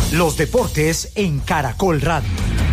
Los deportes en Caracol Radio.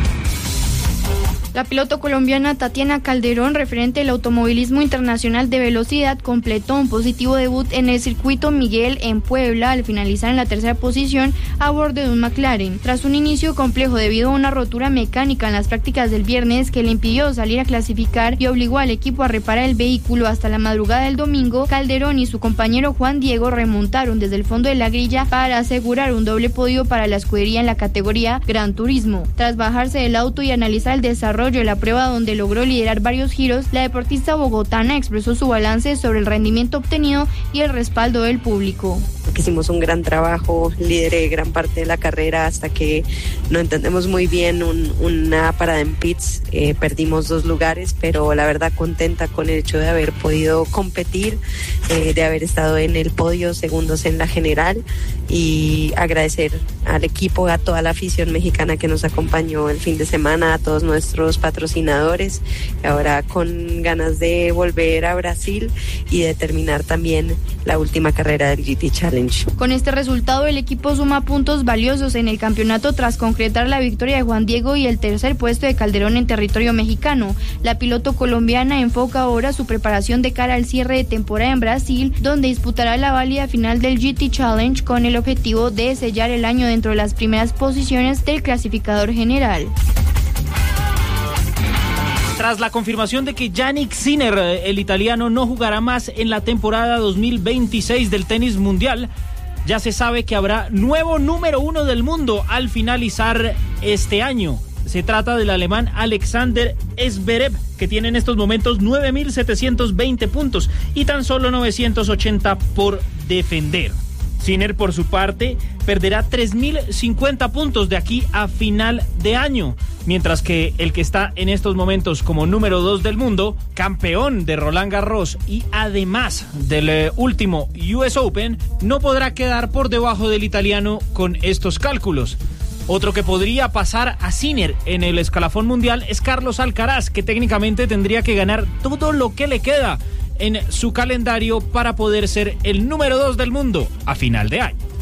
La piloto colombiana Tatiana Calderón, referente del automovilismo internacional de velocidad, completó un positivo debut en el circuito Miguel en Puebla al finalizar en la tercera posición a bordo de un McLaren. Tras un inicio complejo debido a una rotura mecánica en las prácticas del viernes que le impidió salir a clasificar y obligó al equipo a reparar el vehículo hasta la madrugada del domingo, Calderón y su compañero Juan Diego remontaron desde el fondo de la grilla para asegurar un doble podio para la escudería en la categoría Gran Turismo. Tras bajarse del auto y analizar el desarrollo de la prueba, donde logró liderar varios giros, la deportista bogotana expresó su balance sobre el rendimiento obtenido y el respaldo del público. Hicimos un gran trabajo, lideré gran parte de la carrera hasta que no entendemos muy bien una parada en pits, perdimos 2 lugares, pero la verdad contenta con el hecho de haber podido competir, de haber estado en el podio, segundos en la general, y agradecer al equipo, a toda la afición mexicana que nos acompañó el fin de semana, a todos nuestros patrocinadores, ahora con ganas de volver a Brasil y de terminar también la última carrera del GT Challenge. Con este resultado, el equipo suma puntos valiosos en el campeonato tras concretar la victoria de Juan Diego y el tercer puesto de Calderón en territorio mexicano. La piloto colombiana enfoca ahora su preparación de cara al cierre de temporada en Brasil, donde disputará la válida final del GT Challenge con el objetivo de sellar el año dentro de las primeras posiciones del clasificador general. Tras la confirmación de que Jannik Sinner, el italiano, no jugará más en la temporada 2026 del tenis mundial, ya se sabe que habrá nuevo número 1 del mundo al finalizar este año. Se trata del alemán Alexander Zverev, que tiene en estos momentos 9.720 puntos y tan solo 980 por defender. Sinner, por su parte, perderá 3.050 puntos de aquí a final de año, mientras que el que está en estos momentos como número 2 del mundo, campeón de Roland Garros y además del último US Open, no podrá quedar por debajo del italiano con estos cálculos. Otro que podría pasar a Sinner en el escalafón mundial es Carlos Alcaraz, que técnicamente tendría que ganar todo lo que le queda en su calendario para poder ser el número 2 del mundo a final de año.